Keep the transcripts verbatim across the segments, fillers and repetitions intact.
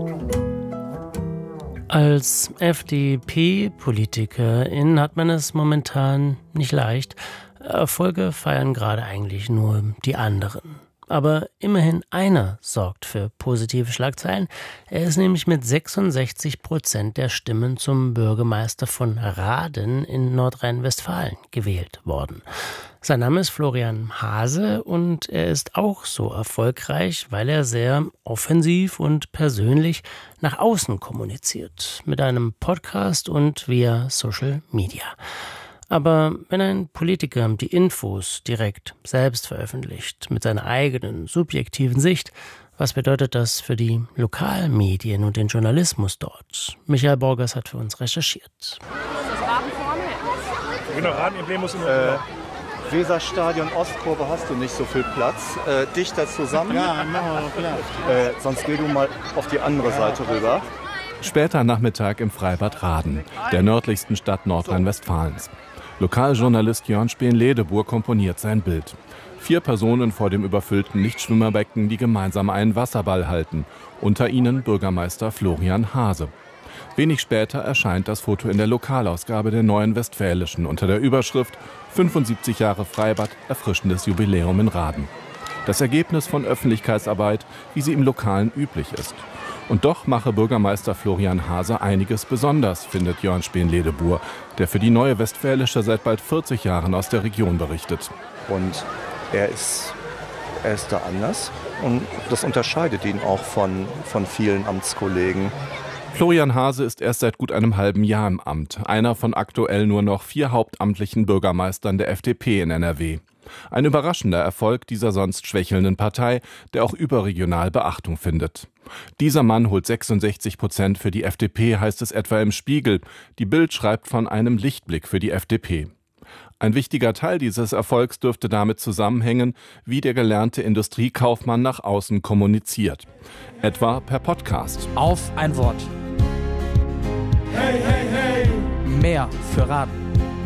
Als F D P-Politikerin hat man es momentan nicht leicht. Erfolge feiern gerade eigentlich nur die anderen. Aber immerhin einer sorgt für positive Schlagzeilen. Er ist nämlich mit sechsundsechzig Prozent der Stimmen zum Bürgermeister von Rahden in Nordrhein-Westfalen gewählt worden. Sein Name ist Florian Haase und er ist auch so erfolgreich, weil er sehr offensiv und persönlich nach außen kommuniziert. Mit einem Podcast und via Social Media. Aber wenn ein Politiker die Infos direkt selbst veröffentlicht, mit seiner eigenen subjektiven Sicht, was bedeutet das für die Lokalmedien und den Journalismus dort? Michael Borgers hat für uns recherchiert. Das Raden vorne? Genau, Raden-Emblem muss in äh, Weserstadion Ostkurve hast du nicht so viel Platz. Äh, dichter zusammen. Ja, machen wir Platz. Äh, sonst geh du mal auf die andere Seite rüber. Später Nachmittag im Freibad Rahden, der nördlichsten Stadt Nordrhein-Westfalens. Lokaljournalist Jörn Speen-Ledebur komponiert sein Bild. Vier Personen vor dem überfüllten Nichtschwimmerbecken, die gemeinsam einen Wasserball halten. Unter ihnen Bürgermeister Florian Haase. Wenig später erscheint das Foto in der Lokalausgabe der Neuen Westfälischen unter der Überschrift fünfundsiebzig Jahre Freibad, erfrischendes Jubiläum in Rahden. Das Ergebnis von Öffentlichkeitsarbeit, wie sie im Lokalen üblich ist. Und doch mache Bürgermeister Florian Haase einiges besonders, findet Jörn Speen-Ledebur, der für die Neue Westfälische seit bald vierzig Jahren aus der Region berichtet. Und er ist, er ist da anders und das unterscheidet ihn auch von, von vielen Amtskollegen. Florian Haase ist erst seit gut einem halben Jahr im Amt, einer von aktuell nur noch vier hauptamtlichen Bürgermeistern der F D P in N R W. Ein überraschender Erfolg dieser sonst schwächelnden Partei, der auch überregional Beachtung findet. Dieser Mann holt sechsundsechzig Prozent für die F D P, heißt es etwa im Spiegel. Die Bild schreibt von einem Lichtblick für die F D P. Ein wichtiger Teil dieses Erfolgs dürfte damit zusammenhängen, wie der gelernte Industriekaufmann nach außen kommuniziert. Etwa per Podcast. Auf ein Wort. Hey, hey, hey! Mehr für Rahden.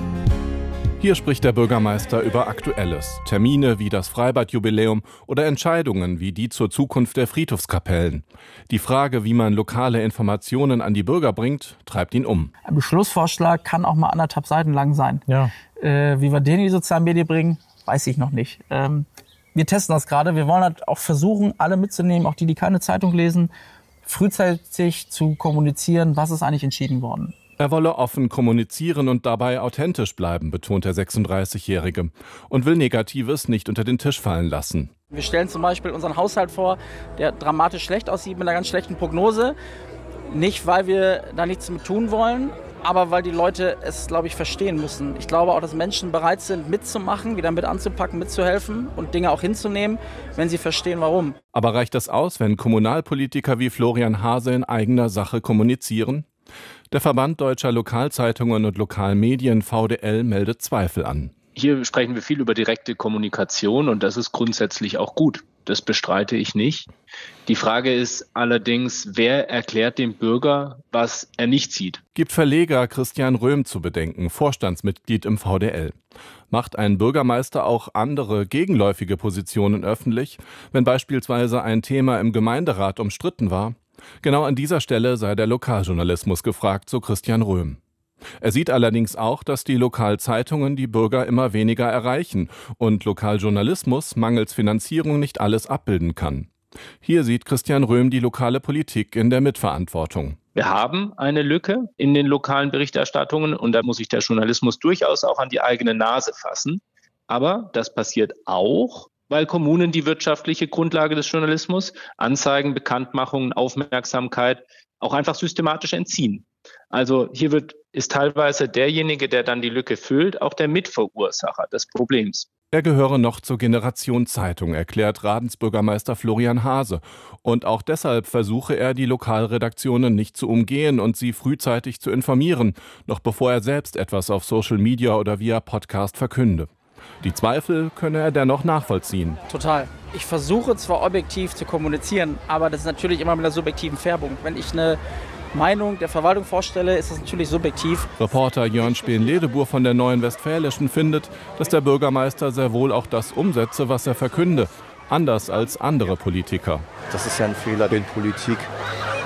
Hier spricht der Bürgermeister über Aktuelles, Termine wie das Freibadjubiläum oder Entscheidungen wie die zur Zukunft der Friedhofskapellen. Die Frage, wie man lokale Informationen an die Bürger bringt, treibt ihn um. Ein Beschlussvorschlag kann auch mal anderthalb Seiten lang sein. Ja. Äh, wie wir den in die sozialen Medien bringen, weiß ich noch nicht. Ähm, wir testen das gerade. Wir wollen halt auch versuchen, alle mitzunehmen, auch die, die keine Zeitung lesen, frühzeitig zu kommunizieren, was ist eigentlich entschieden worden. Er wolle offen kommunizieren und dabei authentisch bleiben, betont der sechsunddreißigjährige und will Negatives nicht unter den Tisch fallen lassen. Wir stellen zum Beispiel unseren Haushalt vor, der dramatisch schlecht aussieht mit einer ganz schlechten Prognose. Nicht, weil wir da nichts mit tun wollen, aber weil die Leute es, glaube ich, verstehen müssen. Ich glaube auch, dass Menschen bereit sind, mitzumachen, wieder mit anzupacken, mitzuhelfen und Dinge auch hinzunehmen, wenn sie verstehen, warum. Aber reicht das aus, wenn Kommunalpolitiker wie Florian Haase in eigener Sache kommunizieren? Der Verband Deutscher Lokalzeitungen und Lokalmedien V D L meldet Zweifel an. Hier sprechen wir viel über direkte Kommunikation und das ist grundsätzlich auch gut. Das bestreite ich nicht. Die Frage ist allerdings, wer erklärt dem Bürger, was er nicht sieht? Gibt Verleger Christian Röhm zu bedenken, Vorstandsmitglied im V D L. Macht ein Bürgermeister auch andere gegenläufige Positionen öffentlich, wenn beispielsweise ein Thema im Gemeinderat umstritten war? Genau an dieser Stelle sei der Lokaljournalismus gefragt, so Christian Röhm. Er sieht allerdings auch, dass die Lokalzeitungen die Bürger immer weniger erreichen und Lokaljournalismus mangels Finanzierung nicht alles abbilden kann. Hier sieht Christian Röhm die lokale Politik in der Mitverantwortung. Wir haben eine Lücke in den lokalen Berichterstattungen und da muss sich der Journalismus durchaus auch an die eigene Nase fassen. Aber das passiert auch, weil Kommunen die wirtschaftliche Grundlage des Journalismus, Anzeigen, Bekanntmachungen, Aufmerksamkeit auch einfach systematisch entziehen. Also hier wird, ist teilweise derjenige, der dann die Lücke füllt, auch der Mitverursacher des Problems. Er gehöre noch zur Generation Zeitung, erklärt Radens Bürgermeister Florian Haase. Und auch deshalb versuche er, die Lokalredaktionen nicht zu umgehen und sie frühzeitig zu informieren, noch bevor er selbst etwas auf Social Media oder via Podcast verkünde. Die Zweifel könne er dennoch nachvollziehen. Total. Ich versuche zwar objektiv zu kommunizieren, aber das ist natürlich immer mit einer subjektiven Färbung. Wenn ich eine Meinung der Verwaltung vorstelle, ist das natürlich subjektiv. Reporter Jörn Speen-Ledebur von der Neuen Westfälischen findet, dass der Bürgermeister sehr wohl auch das umsetze, was er verkünde. Anders als andere Politiker. Das ist ja ein Fehler, den Politik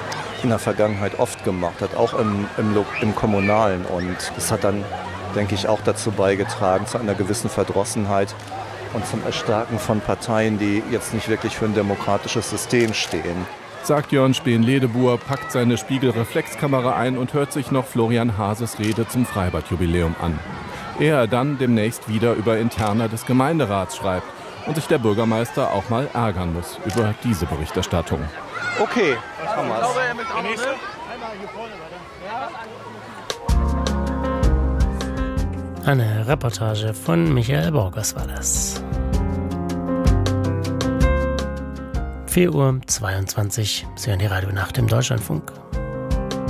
in der Vergangenheit oft gemacht hat, auch im, im, im Kommunalen. Und das hat dann, denke ich, auch dazu beigetragen, zu einer gewissen Verdrossenheit und zum Erstarken von Parteien, die jetzt nicht wirklich für ein demokratisches System stehen. Sagt Jörn Speen-Ledebour, packt seine Spiegelreflexkamera ein und hört sich noch Florian Haases Rede zum Freibad-Jubiläum an. Ehe er dann demnächst wieder über Interna des Gemeinderats schreibt und sich der Bürgermeister auch mal ärgern muss über diese Berichterstattung. Okay, machen wir's. Eine Reportage von Michael Borgers war das. vier Uhr zweiundzwanzig, Sie hören die Radio Nacht im Deutschlandfunk.